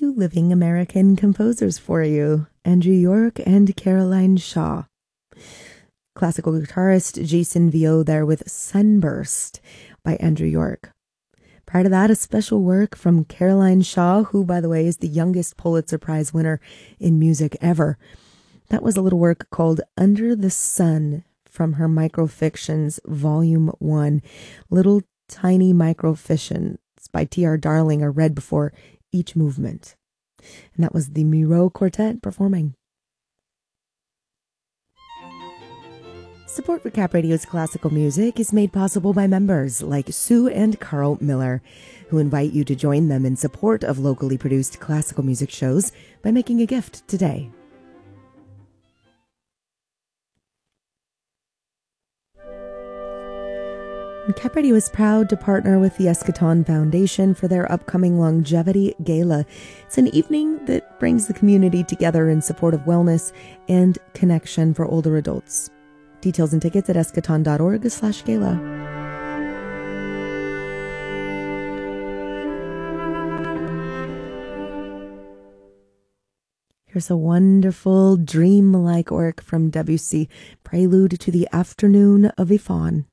two living American composers for you, Andrew York and Caroline Shaw. Classical guitarist Jason Viau there with Sunburst by Andrew York. Prior to that, a special work from Caroline Shaw, who, by the way, is the youngest Pulitzer Prize winner in music ever. That was a little work called Under the Sun from her Microfictions, Volume 1. Little tiny microfictions by T.R. Darling are read before each movement. And that was the Miro Quartet performing. Support for Cap Radio's classical music is made possible by members like Sue and Carl Miller, who invite you to join them in support of locally produced classical music shows by making a gift today. Cap Radio is proud to partner with the Eschaton Foundation for their upcoming Longevity Gala. It's an evening that brings the community together in support of wellness and connection for older adults. Details and tickets at eschaton.org/gala. Here's a wonderful dream-like work from Debussy, Prelude to the Afternoon of Yvonne.